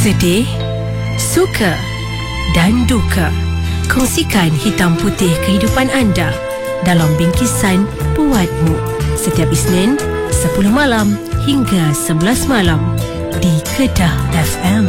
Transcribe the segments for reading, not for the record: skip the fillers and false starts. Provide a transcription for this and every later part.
Sedih, suka dan duka. Kongsikan hitam putih kehidupan anda dalam bingkisan Buatmu setiap Isnin 10 malam hingga 11 malam di Kedah FM.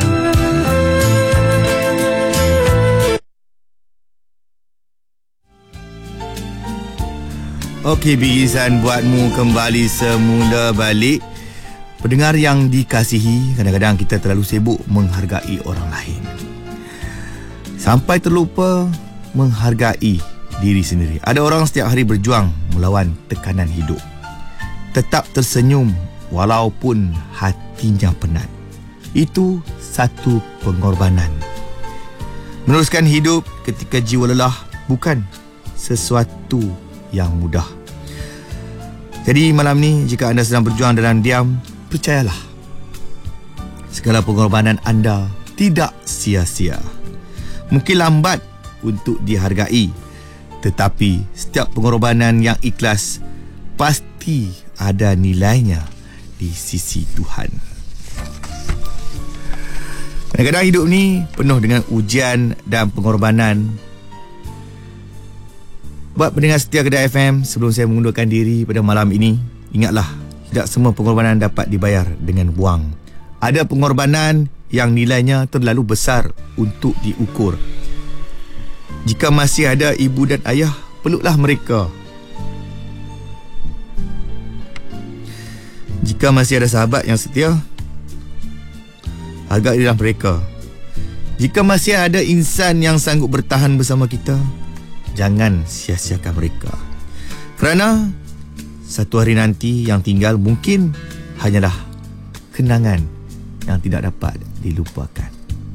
Okey, bingkisan Buatmu kembali semula balik. Pendengar yang dikasihi, kadang-kadang kita terlalu sibuk menghargai orang lain sampai terlupa menghargai diri sendiri. Ada orang setiap hari berjuang melawan tekanan hidup, tetap tersenyum walaupun hatinya penat. Itu satu pengorbanan. Meneruskan hidup ketika jiwa lelah bukan sesuatu yang mudah. Jadi malam ni, jika anda sedang berjuang dalam diam, percayalah, segala pengorbanan anda tidak sia-sia. Mungkin lambat untuk dihargai, tetapi setiap pengorbanan yang ikhlas pasti ada nilainya di sisi Tuhan. Kadang-kadang hidup ni penuh dengan ujian dan pengorbanan. Buat pendengar setia Kedah FM, sebelum saya mengundurkan diri pada malam ini, ingatlah, tidak semua pengorbanan dapat dibayar dengan wang. Ada pengorbanan yang nilainya terlalu besar untuk diukur. Jika masih ada ibu dan ayah, peluklah mereka. Jika masih ada sahabat yang setia, hargailah mereka. Jika masih ada insan yang sanggup bertahan bersama kita, jangan sia-siakan mereka. Kerana satu hari nanti yang tinggal mungkin hanyalah kenangan yang tidak dapat dilupakan.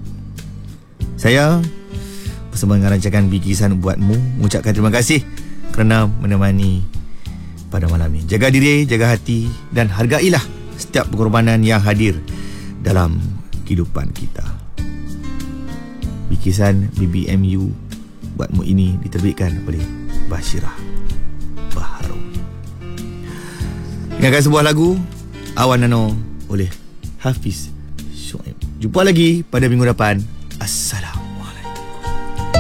Saya bersama dengan rancangan Bingkisan Buatmu mengucapkan terima kasih kerana menemani pada malam ini. Jaga diri, jaga hati dan hargailah setiap pengorbanan yang hadir dalam kehidupan kita. Bingkisan BBMU Buatmu ini diterbitkan oleh Bashirah Baharum. Dengarkan sebuah lagu Awan Nano oleh Hafiz Shoaib. Jumpa lagi pada minggu depan. Assalamualaikum.